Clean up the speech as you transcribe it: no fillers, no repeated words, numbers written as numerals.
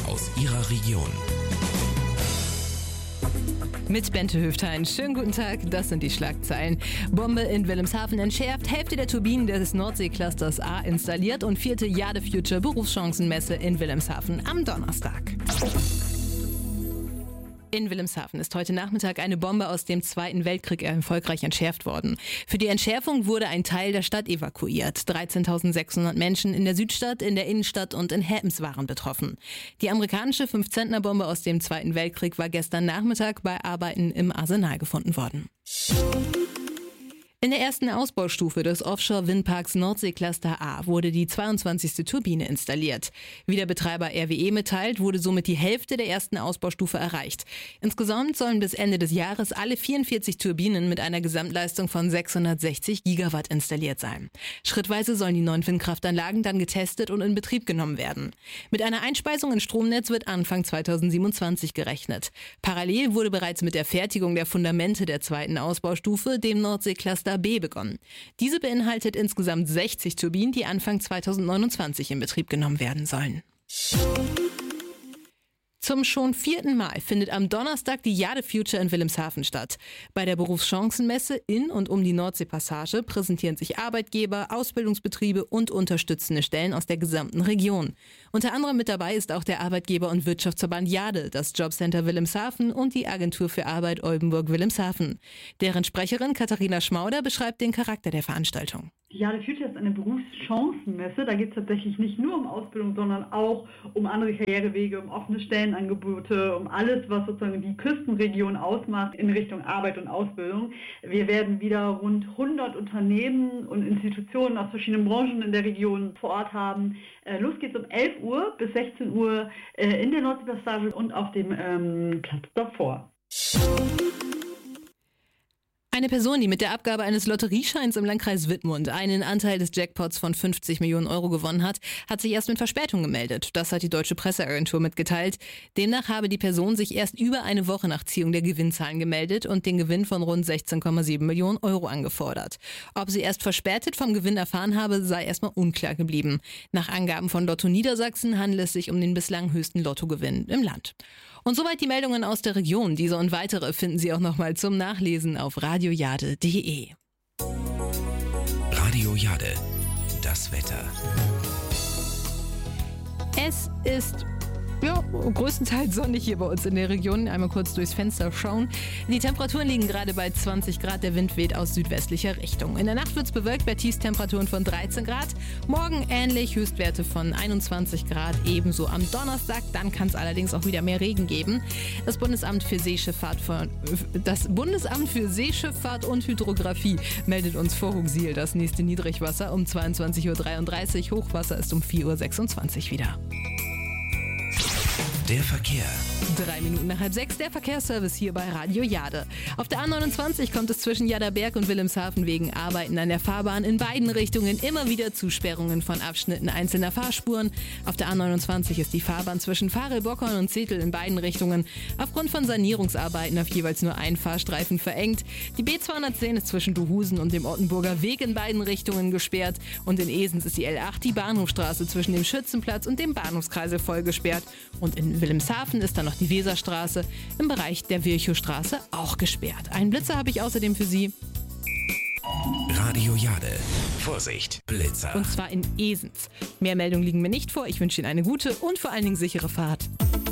aus Ihrer Region. Mit Bente Höftein. Schönen guten Tag, das sind die Schlagzeilen. Bombe in Wilhelmshaven entschärft, Hälfte der Turbinen des Nordsee-Clusters A installiert und 4. Jade Future Berufschancenmesse in Wilhelmshaven am Donnerstag. In Wilhelmshaven ist heute Nachmittag eine Bombe aus dem Zweiten Weltkrieg erfolgreich entschärft worden. Für die Entschärfung wurde ein Teil der Stadt evakuiert. 13.600 Menschen in der Südstadt, in der Innenstadt und in Happens waren betroffen. Die amerikanische 5-Zentner-Bombe aus dem Zweiten Weltkrieg war gestern Nachmittag bei Arbeiten im Arsenal gefunden worden. In der ersten Ausbaustufe des Offshore-Windparks Nordsee-Cluster A wurde die 22. Turbine installiert. Wie der Betreiber RWE mitteilt, wurde somit die Hälfte der ersten Ausbaustufe erreicht. Insgesamt sollen bis Ende des Jahres alle 44 Turbinen mit einer Gesamtleistung von 660 Gigawatt installiert sein. Schrittweise sollen die neuen Windkraftanlagen dann getestet und in Betrieb genommen werden. Mit einer Einspeisung ins Stromnetz wird Anfang 2027 gerechnet. Parallel wurde bereits mit der Fertigung der Fundamente der zweiten Ausbaustufe, dem Nordsee-Cluster B, begonnen. Diese beinhaltet insgesamt 60 Turbinen, die Anfang 2029 in Betrieb genommen werden sollen. Zum schon 4. Mal findet am Donnerstag die Jade Future in Wilhelmshaven statt. Bei der Berufschancenmesse in und um die Nordseepassage präsentieren sich Arbeitgeber, Ausbildungsbetriebe und unterstützende Stellen aus der gesamten Region. Unter anderem mit dabei ist auch der Arbeitgeber- und Wirtschaftsverband Jade, das Jobcenter Wilhelmshaven und die Agentur für Arbeit Oldenburg-Wilhelmshaven. Deren Sprecherin Katharina Schmauder beschreibt den Charakter der Veranstaltung. Die Jade Future ist eine Berufschancenmesse. Da geht es tatsächlich nicht nur um Ausbildung, sondern auch um andere Karrierewege, um offene Stellenangebote, um alles, was sozusagen die Küstenregion ausmacht in Richtung Arbeit und Ausbildung. Wir werden wieder rund 100 Unternehmen und Institutionen aus verschiedenen Branchen in der Region vor Ort haben. Los geht's um 11 Uhr bis 16 Uhr in der Nordseepassage und auf dem Platz davor. Eine Person, die mit der Abgabe eines Lotteriescheins im Landkreis Wittmund einen Anteil des Jackpots von 50 Millionen Euro gewonnen hat, hat sich erst mit Verspätung gemeldet. Das hat die Deutsche Presseagentur mitgeteilt. Demnach habe die Person sich erst über eine Woche nach Ziehung der Gewinnzahlen gemeldet und den Gewinn von rund 16,7 Millionen Euro angefordert. Ob sie erst verspätet vom Gewinn erfahren habe, sei erstmal unklar geblieben. Nach Angaben von Lotto Niedersachsen handelt es sich um den bislang höchsten Lottogewinn im Land. Und soweit die Meldungen aus der Region. Diese und weitere finden Sie auch nochmal zum Nachlesen auf radiojade.de. Radio Jade, das Wetter. Es ist größtenteils sonnig hier bei uns in der Region. Einmal kurz durchs Fenster schauen. Die Temperaturen liegen gerade bei 20 Grad. Der Wind weht aus südwestlicher Richtung. In der Nacht wird es bewölkt bei Tiefstemperaturen von 13 Grad. Morgen ähnlich, Höchstwerte von 21 Grad. Ebenso am Donnerstag. Dann kann es allerdings auch wieder mehr Regen geben. Das Bundesamt für Seeschifffahrt und Hydrographie meldet uns vor Hugsiel das nächste Niedrigwasser um 22.33 Uhr. Hochwasser ist um 4.26 Uhr wieder. Der Verkehr. 3 Minuten nach 5:30, der Verkehrsservice hier bei Radio Jade. Auf der A29 kommt es zwischen Jaderberg und Wilhelmshaven wegen Arbeiten an der Fahrbahn in beiden Richtungen immer wieder zu Sperrungen von Abschnitten einzelner Fahrspuren. Auf der A29 ist die Fahrbahn zwischen Farel-Bockhorn und Zetel in beiden Richtungen aufgrund von Sanierungsarbeiten auf jeweils nur einen Fahrstreifen verengt. Die B210 ist zwischen Duhusen und dem Ottenburger Weg in beiden Richtungen gesperrt. Und in Esens ist die L8, die Bahnhofstraße zwischen dem Schützenplatz und dem Bahnhofskreisel voll gesperrt. Und in Wilhelmshaven ist dann noch die Weserstraße im Bereich der Virchowstraße auch gesperrt. Einen Blitzer habe ich außerdem für Sie. Radio Jade. Vorsicht, Blitzer. Und zwar in Esens. Mehr Meldungen liegen mir nicht vor. Ich wünsche Ihnen eine gute und vor allen Dingen sichere Fahrt.